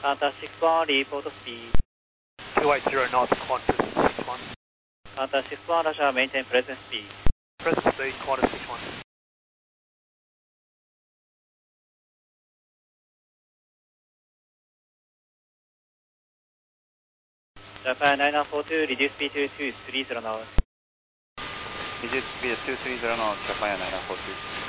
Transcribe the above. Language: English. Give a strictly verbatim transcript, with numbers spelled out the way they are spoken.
Qantas six one, report speed. two eight zero knots, Qantas six one. Qantas six one, Russia, maintain present speed. Present speed, Qantas six one. Japan nine one four two, reduce speed to two three zero knots. Reduce speed two three zero knots, Japan nine one four two.